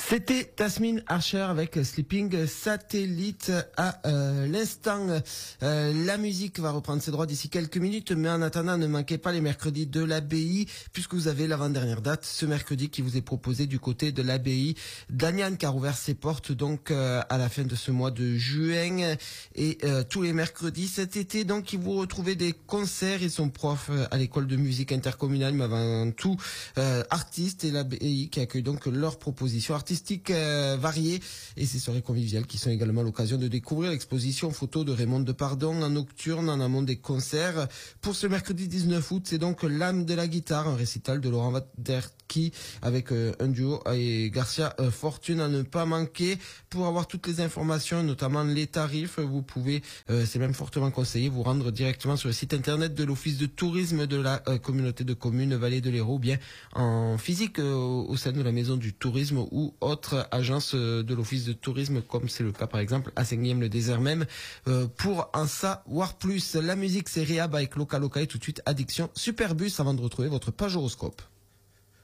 C'était Tasmin Archer avec Sleeping Satellite à l'instant. La musique va reprendre ses droits d'ici quelques minutes, mais en attendant, ne manquez pas les mercredis de l'abbaye, puisque vous avez l'avant-dernière date ce mercredi qui vous est proposé du côté de l'abbaye d'Agnan, qui a ouvert ses portes donc à la fin de ce mois de juin, et tous les mercredis cet été. Donc, vous retrouvez des concerts. Ils sont profs à l'école de musique intercommunale, mais avant tout artistes, et l'abbaye qui accueille donc leurs propositions artistiques variées, et ces soirées conviviales qui sont également l'occasion de découvrir l'exposition photo de Raymond Depardon en nocturne en amont des concerts. Pour ce mercredi 19 août, c'est donc l'âme de la guitare, un récital de Laurent Vaderki avec un duo et Garcia Fortune à ne pas manquer. Pour avoir toutes les informations, notamment les tarifs, vous pouvez, c'est même fortement conseillé, vous rendre directement sur le site internet de l'office de tourisme de la communauté de communes Vallée de l'Hérault, ou bien en physique au sein de la maison du tourisme ou autre agence de l'office de tourisme, comme c'est le cas par exemple à Saint-Guilhem-le-Désert même. Pour en savoir plus, la musique c'est Rehab avec Loca Loca, et tout de suite Addiction Superbus avant de retrouver votre page horoscope.